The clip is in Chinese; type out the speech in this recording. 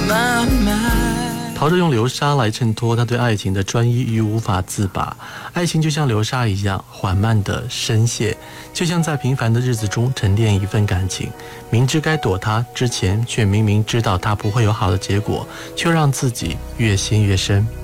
陶喆用流沙来衬托他对爱情的专一与无法自拔。爱情就像流沙一样缓慢的深陷，就像在平凡的日子中沉淀一份感情，明知该躲他之前，却明明知道他不会有好的结果，却让自己越陷越深。